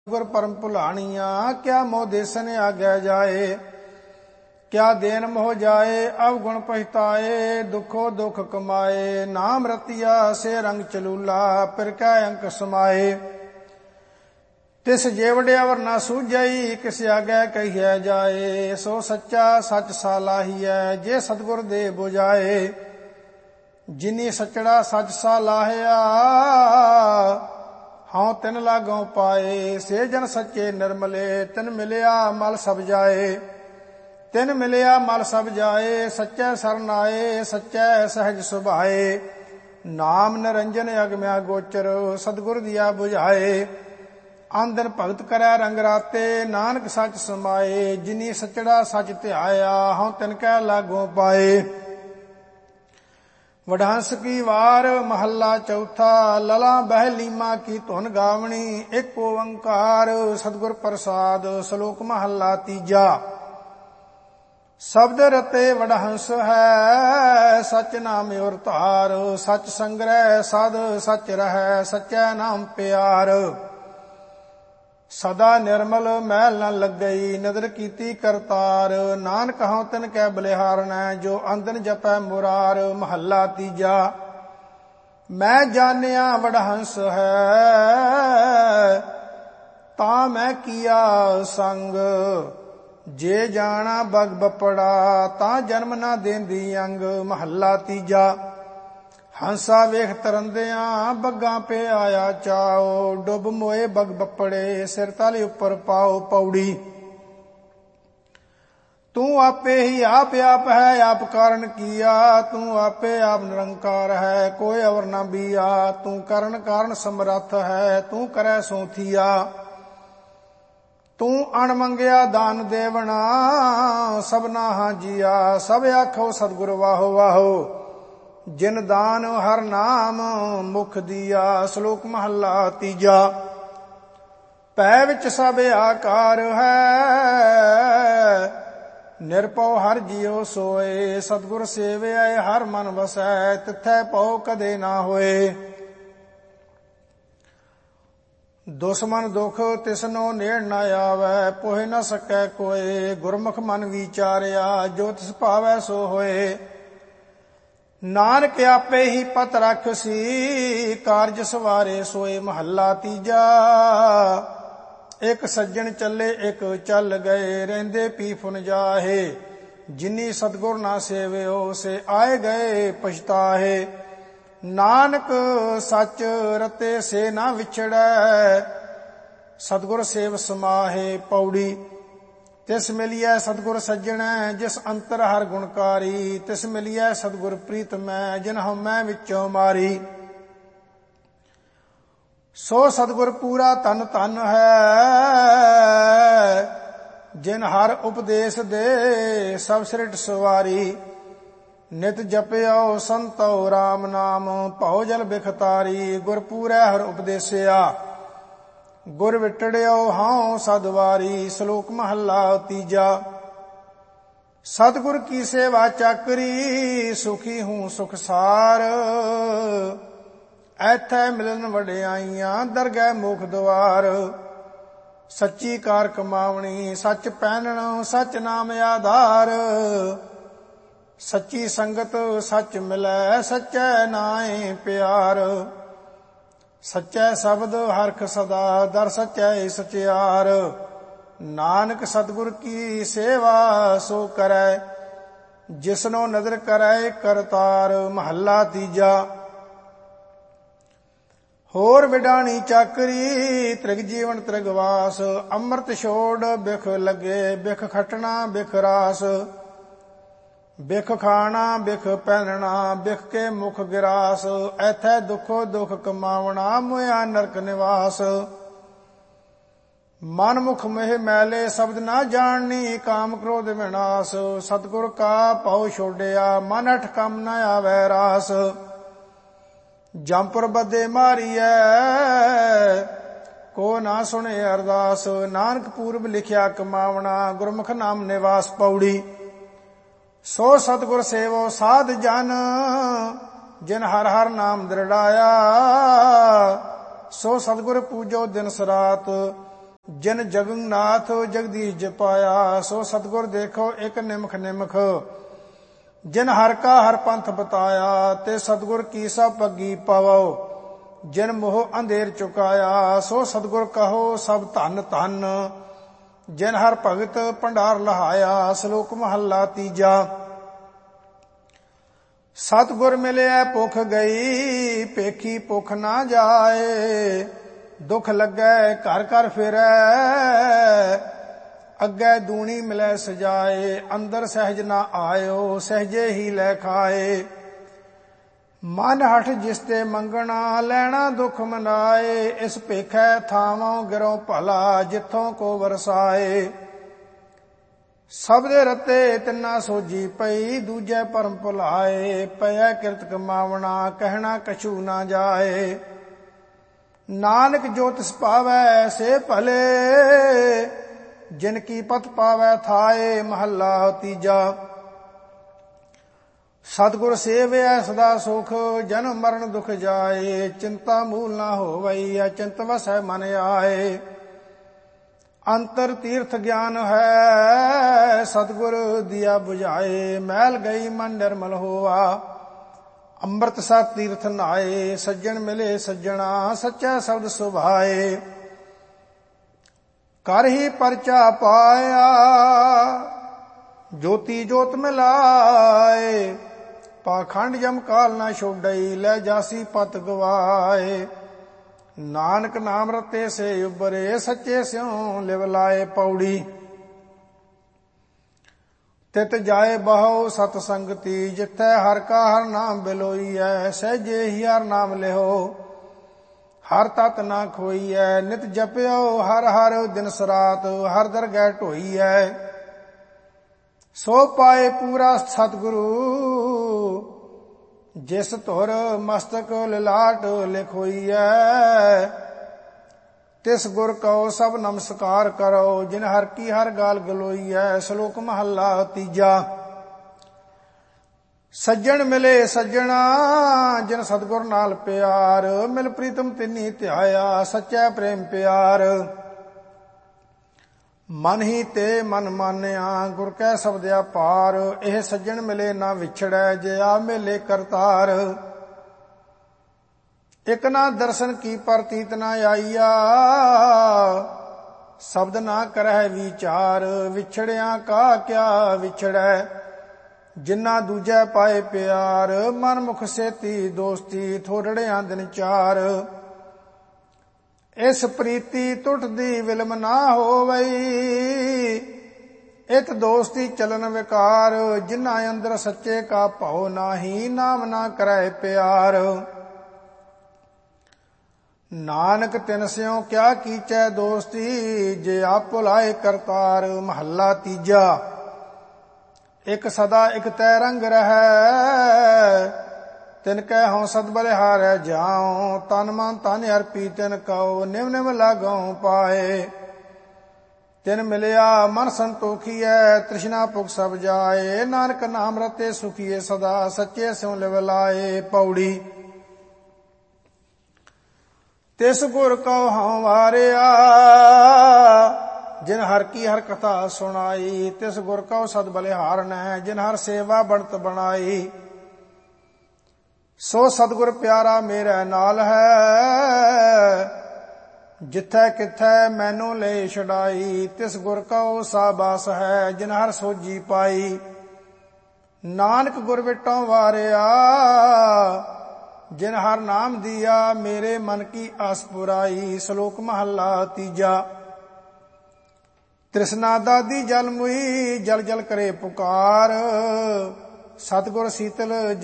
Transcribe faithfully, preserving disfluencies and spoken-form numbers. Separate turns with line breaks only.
गुर परम भुलानिया क्या मोह देसन आगे जाए। क्या देन मोह जाए अवगुण पछताए। दुखो दुख कमाए नाम रतिया से रंग चलूला फिर कै अंक समाए। तिस जेवड़िया वर ना सूझई किस आगे कहिए जाए। सो सच्चा सच सालाहिया जे सतगुर दे बुझाए। जिनी सचड़ा सच सालाहिया हाँ तिन लागों पाए। से जन सच्चे निर्मले तिन मिलिया मल सब जाए। तिन मिलिया मल सब जाए सच्चै सरन आए सच्चै सहज सुभाए। नाम निरंजन अगम्या गोचर सतगुर दिया बुझाए। आंदन भगत करै रंग राते नानक सच समाए। जिनी सचड़ा सच ध्याया हाँ तिनकै लागों पाए। वडहंस की वार महला चौथा लला बह लीमा की धुन गावनी। एक ओंकार सतगुर प्रसाद श्लोक महला तीजा। शब्द रते वडहंस है सच नाम और तार। सच संग्रह साध सच रह सच्चै नाम प्यार। सदा निर्मल मैल न लग गई नदर कीती करतार। नानक हूँ तिन कै बलिहारण जो अंदन जपै मुरार। महला तीजा। मैं जानिया वडहंस है ता मैं किया संग। जे जाना बग बपड़ा ता जन्म ना देंदी अंग। महला तीजा। हंसा वेख तरंदियां बग्गां पे आया चाओ। डुब मोए बग बपड़े सिर ताले उपर पाओ। पौड़ी। तू आपे ही आप आप है आप कारण किया। तू आपे आप निरंकार है कोई अवर न बिया। तू करण कारण समर्थ है तू करे सो थिया। तू अण मंगया दान देवना सबना हां जिया। सब आखो सतगुर वाहो वाहो जिन दान हर नाम मुख दिया। श्लोक महला तीजा। पै विच सब आकार है निरपौ हर जियो सोए। सतगुर सेवै हर मन वसै तिथै पौ कदे ना होए। दुश्मन दुख तिसनो नेड़ न आवे पोहे न सकै कोय। गुरमुख मन विचारिया जो तिस भावै सो होए। नानक आपे ही पत रखसी कारज सवारे सोए। महला तीजा। एक सज्जन चले एक चल गए रहंदे पी फुन जाहे। जिनी सतगुर ना सेवियो से आए गए पछताहे। नानक सच रते से ना विछड़ै सतगुर सेव समाहे। पौड़ी। तिस मिलिए सतगुर सज्जन जिस अंतर हर गुणकारी। तिस मिलिए सतगुर प्रीत मैं जिन हमै विचों मारी। सो सतगुर पूरा तन तन है जिन हर उपदेश दे सब सृट सवारी। नित जपयो संतो राम नाम भौ जल बिखतारी। गुर पूरै हर उपदेसिया गुर विटड़ियो हाँ सदवारी। श्लोक महला तीजा। सतगुर की सेवा चाकरी सुखी हूँ सुख सार। ऐथै मिलन वड्याइयां दरगह मुख द्वार। सच्ची कार कमावनी सच पैनण सच नाम आधार। सच्ची संगत सच मिलै सच्चै नाए प्यार। सच्चै शब्द हरख सदा दर सच्चै सचियार। नानक सतगुर की सेवा सो करै जिसनो नदर करै करतार। महला तीजा। होर विडाणी चाकरी त्रिग जीवन त्रिगवास। अमृत छोड़ बिख लगे बिख खटना बिख रास। बिख खाना बिख पहनना बिख के मुख गिरास। ऐथै दुखो दुख कमावना मोया नरक निवास। मन मुख मोह मैले शब्द ना जाननी काम क्रोध विनाश। सतगुर का भौ छोड़िया मन अठ कम न आवे रास। जमपुर बदे मारिए को ना सुने अरदास। नानक पूर्व लिखिया कमावना गुरमुख नाम निवास। पौड़ी। सो सतगुर सेवो साध जन जिन हर हर नाम दृढ़ाया। सो सतगुर पूजो दिन सरात ਜਿਨ ਜਗਨਨਾਥ ਜਗਦੀਸ਼ ਜਪਾਇਆ। ਸੋ ਸਤਿਗੁਰ ਦੇਖੋ ਇੱਕ ਨਿਮਖ ਨਿਮਖ, ਜਿਨ ਹਰ ਕਾ ਹਰ ਪੰਥ ਬਤਾਇਆ। ਤੇ ਸਤਿਗੁਰ ਕੀ ਸਭ ਪੱਗੀ ਪਾਵੋ, ਜਿਨ ਮੋਹ ਅੰਧੇਰ ਚੁਕਾਇਆ। ਸੋ ਸਤਿਗੁਰ ਕਹੋ ਸਭ ਧਨ ਧਨ, ਜਿਨ ਹਰ ਭਗਤ ਭੰਡਾਰ ਲਹਾਇਆ। ਸ਼ਲੋਕ ਮਹੱਲਾ ਤੀਜਾ। ਸਤਿਗੁਰ ਮਿਲਿਆ ਭੁੱਖ ਗਈ, ਭੇਖੀ ਭੁੱਖ ਨਾ ਜਾਏ। ਦੁੱਖ ਲੱਗੈ ਘਰ ਘਰ ਫਿਰੈ, ਅੱਗੇ ਦੂਣੀ ਮਿਲੈ ਸਜਾਏ। ਅੰਦਰ ਸਹਿਜ ਨਾ ਆਇਓ, ਸਹਿਜੇ ਹੀ ਲੈ ਖਾਏ। ਮਨ ਹਠ ਜਿਸ ਤੇ ਮੰਗਣਾ, ਲੈਣਾ ਦੁੱਖ ਮਨਾਏ। ਇਸ ਭੇਖੈ ਥਾਵੋਂ ਗਿਰੋਂ ਭਲਾ, ਜਿੱਥੋਂ ਕੋ ਵਰਸਾਏ। ਸਭ ਦੇ ਰਤੇ ਤਿੰਨਾ ਸੋਜੀ ਪਈ, ਦੂਜੇ ਭਰਮ ਭੁਲਾਏ। ਪਿਆ ਕਿਰਤ ਕਮਾਵਣਾ, ਕਹਿਣਾ ਕਛੂ ਨਾ ਜਾਏ। ਨਾਨਕ ਜੋ ਤਿਸ ਪਾਵੈ ਸੇ ਭਲੇ, ਜਿਨ ਕੀ ਪਤ ਪਾਵੈ ਥਾਏ। ਮਹੱਲਾ ਤੀਜਾ। ਸਤਿਗੁਰ ਸੇਵਿਆ ਸਦਾ ਸੁਖ, ਜਨਮ ਮਰਨ ਦੁਖ ਜਾਏ। ਚਿੰਤਾ ਮੂਲ ਨਾ ਹੋਵਈ, ਅਚਿੰਤ ਵਸੈ ਮਨ ਆਏ। ਅੰਤਰ ਤੀਰਥ ਗਿਆਨ ਹੈ, ਸਤਿਗੁਰ ਦਿਆ 부ਝਾਏ। ਮੈਲ ਗਈ ਮਨ ਨਿਰਮਲ ਹੋਆ, ਅੰਮ੍ਰਿਤ ਸਾ ਤੀਰਥ ਨਾਏ। ਸੱਜਣ ਮਿਲੇ ਸੱਜਣਾ, ਸੱਚਾ ਸ਼ਬਦ ਸੁਭਾਏ। ਕਰ ਹੀ ਪਰਚਾ ਪਾਇਆ, ਜੋਤੀ ਜੋਤ ਮਿਲਾਏ। ਪਾਖੰਡ ਜਮ ਕਾਲ ਨਾ ਛੋਡਈ, ਲੈ ਜਾਸੀ ਪਤ ਗਵਾਏ। ਨਾਨਕ ਨਾਮ ਰਤੇ ਸੇ ਉਬਰੇ, ਸੱਚੇ ਸਿਉ ਲਿਵ ਲਾਏ। ਪੌੜੀ। ਤਿਤ ਜਾਏ ਬਹੁ ਸਤ ਸੰਗਤੀ, ਜਿੱਥੈ ਹਰ ਕਾ ਹਰ ਨਾਮ ਬਿਲੋਈਐ। ਸਹਿਜੇ ਹੀ ਹਰ ਨਾਮ ਲਿਓ, ਹਰ ਤਤ ਨਾ ਖੋਈਐ। ਨਿਤ ਜਪਿਓ ਹਰ ਹਰ ਦਿਨ ਸਰਾਤ, ਹਰ ਦਰਗਹਿ ਢੋਈਐ। ਸੋ ਪਾਏ ਪੂਰਾ ਸਤਿਗੁਰੂ, ਜਿਸ ਧੁਰ ਮਸਤਕ ਲਲਾਟ ਲਿਖੋਈਐ। ਤਿਸ ਗੁਰ ਕਉ ਸਭ ਨਮਸਕਾਰ ਕਰੋ, ਜਿਨ ਹਰ ਕੀ ਹਰ ਗਾਲ ਗਲੋਈਐ। ਸ਼ਲੋਕ ਮਹੱਲਾ ਤੀਜਾ। ਸੱਜਣ ਮਿਲੇ ਸੱਜਣਾ, ਜਿਨ ਸਤਿਗੁਰ ਨਾਲ ਪਿਆਰ। ਮਿਲ ਪ੍ਰੀਤਮ ਤਿਨੀ ਧਿਆਇਆ, ਸੱਚਾ ਪ੍ਰੇਮ ਪਿਆਰ। ਮਨ ਹੀ ਤੇ ਮਨ ਮਾਨਿਆ, ਗੁਰ ਕੈ ਸ਼ਬਦਿਆ ਪਾਰ। ਇਹ ਸੱਜਣ ਮਿਲੇ ਨਾ ਵਿਛੜੈ, ਜੇ ਆ ਮਿਲੇ ਕਰਤਾਰ। ਇਕ ਨਾ ਦਰਸ਼ਨ ਕੀ ਪ੍ਰਤੀਤ ਨਾ ਆਈਆ, ਸ਼ਬਦ ਨਾ ਕਰਹਿ ਵਿਚਾਰ। ਵਿਛੜਿਆ ਕਾ ਕਿਆ ਵਿਛੜੈ, ਜਿਨਾ ਦੂਜੈ ਪਾਏ ਪਿਆਰ। ਮਨ ਮੁਖ ਸੇਤੀ ਦੋਸਤੀ, ਥੋੜੜਿਆਂ ਦਿਨ ਚਾਰ। ਇਸ ਪ੍ਰੀਤੀ ਟੁੱਟਦੀ ਵਿਲਮ ਨਾ ਹੋਵਈ, ਇਤ ਦੋਸਤੀ ਚਲਨ ਵਿਕਾਰ। ਜਿਨ੍ਹਾਂ ਅੰਦਰ ਸੱਚੇ ਕਾ ਭਉ ਨਾਹੀ, ਨਾਮ ਨਾ ਕਰੈ ਪਿਆਰ। ਨਾਨਕ ਤਿਨ ਸਿਉ ਕਿਆ ਕੀਚੈ ਦੋਸਤੀ, ਜੇ ਆਪ ਭੁਲਾਏ ਕਰਤਾਰ। ਮਹੱਲਾ ਤੀਜਾ। ਇਕ ਸਦਾ ਇਕ ਤੈ ਰੰਗ ਰਹੈ, ਤਿਨ ਕੈ ਹਉ ਸਦ ਬਲਿਹਾਰੈ ਜਾਉ। ਤਨ ਮਨ ਤਨ ਅਰਪੀ ਤਿਨ ਕਉ, ਨਿਮ ਨਿਮ ਲਾਗਉ ਪਾਏ। ਤਿਨ ਮਿਲਿਆ ਮਨ ਸੰਤੋਖੀਐ, ਤ੍ਰਿਸ਼ਨਾ ਭੁਖ ਸਭ ਜਾਏ। ਨਾਨਕ ਨਾਮ ਰਤੇ ਸੁਖੀਏ ਸਦਾ, ਸੱਚੇ ਸਿਉ ਲਿਵ ਲਾਏ। ਪੌੜੀ। ਤਿਸ ਗੁਰ ਕਉ ਹਉ ਵਾਰਿਆ, ਜਿਨ ਹਰ ਕੀ ਹਰ ਕਥਾ ਸੁਣਾਈ। ਤਿਸ ਗੁਰ ਕਉ ਸਦ ਬਲਿਹਾਰਨੈ, ਜਿਨ ਹਰ ਸੇਵਾ ਬਣਤ ਬਣਾਈ। ਸੋ ਸਤਿਗੁਰ ਪਿਆਰਾ ਮੇਰੇ ਨਾਲ ਹੈ, ਜਿੱਥੈ ਕਿਥੈ ਮੈਨੂੰ ਲੈ ਛਡਾਈ। ਤਿਸ ਗੁਰ ਕਉ ਸਾਬਾਸ ਹੈ, ਜਿਨ ਹਰ ਸੋਜੀ ਪਾਈ। ਨਾਨਕ ਗੁਰ ਵਿਟੋਂ ਵਾਰਿਆ, ਜਿਨ ਹਰ ਨਾਮ ਦੀਆ। ਮੇਰੇ ਮਨ ਕੀ ਆਸ ਪੁਰਾਈ। ਸ਼ਲੋਕ ਮਹੱਲਾ ਤੀਜਾ। ਤ੍ਰਿਸ਼ਨਾ ਦਾਦੀ ਜਲ ਮੁਈ, ਜਲ ਜਲ ਕਰੇ ਪੁਕਾਰ। ਸਤਿਗੁਰ ਸੀਤਲ